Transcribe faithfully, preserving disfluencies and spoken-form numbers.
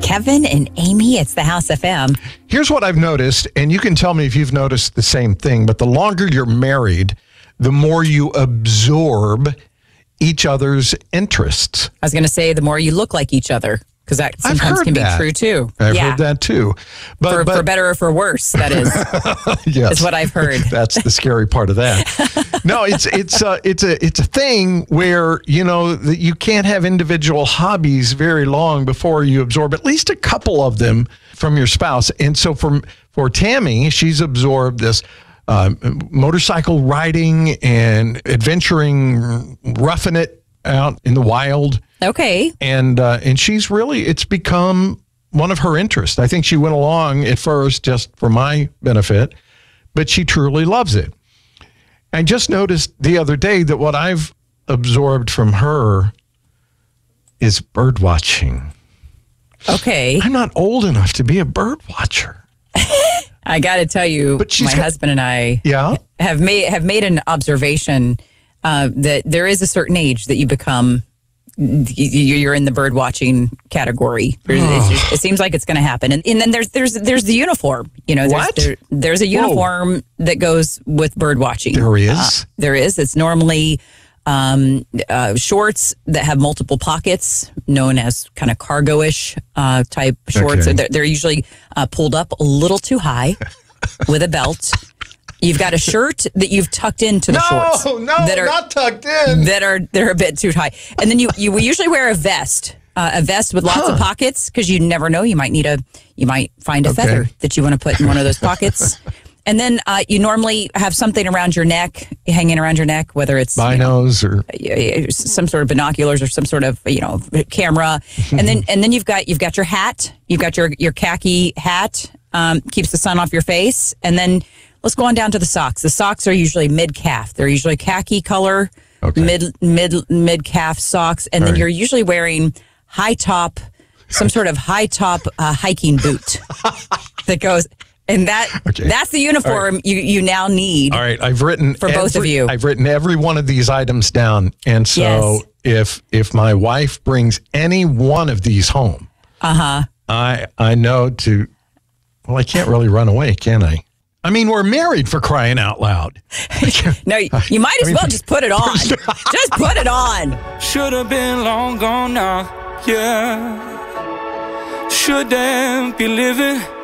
Kevin and Amy, it's the House F M. Here's what I've noticed, and you can tell me if you've noticed the same thing, but the longer you're married, the more you absorb each other's interests. I was going to say the more you look like each other, because that sometimes can that. be true too. I've yeah. heard that too. But for, but, for better or for worse, that is. yes, is what I've heard. That's the scary part of that. No, it's it's a it's a it's a thing where you know that you can't have individual hobbies very long before you absorb at least a couple of them from your spouse. And so for for Tammy, she's absorbed this uh, motorcycle riding and adventuring, roughing it out in the wild. Okay. And uh, and she's really, it's become one of her interests. I think she went along at first just for my benefit, but she truly loves it. I just noticed the other day that what I've absorbed from her is bird watching. Okay. I'm not old enough to be a bird watcher. I got to tell you, But she's my got- husband and I Yeah? have made have made an observation uh, that there is a certain age that you become. You're in the bird watching category. It's just, it seems like it's going to happen, and, and then there's there's there's the uniform. You know, there's, What? there, there's a uniform Whoa. that goes with bird watching. There is? Uh, there is. It's normally um, uh, shorts that have multiple pockets, known as kind of cargo-ish uh, type shorts. Okay. They're, they're usually uh, pulled up a little too high with a belt. You've got a shirt that you've tucked into the no, shorts. No, no, that are, not tucked in. That are they're a bit too high. And then you you we usually wear a vest, uh, a vest with lots huh. of pockets, because you never know, you might need a you might find a Okay. feather that you want to put in one of those pockets. And then uh, you normally have something around your neck, hanging around your neck, whether it's Binos you know, or some sort of binoculars or some sort of you know camera. And then and then you've got you've got your hat, you've got your your khaki hat, um, keeps the sun off your face, and then. Let's go on down to the socks. The socks are usually mid-calf. They're usually khaki color, Okay. mid mid mid-calf socks, and All then right. you're usually wearing high top, some sort of high top uh, hiking boot that goes. And that Okay. that's the uniform All right. you you now need. All right, I've written For both of every- you. I've written every one of these items down, and so Yes. if if my wife brings any one of these home, Uh huh. I I know to. Well, I can't really run away, can I? I mean, we're married, for crying out loud. No, you might as I mean- well just put it on. Just put it on. Should have been long gone now, yeah. Shouldn't be living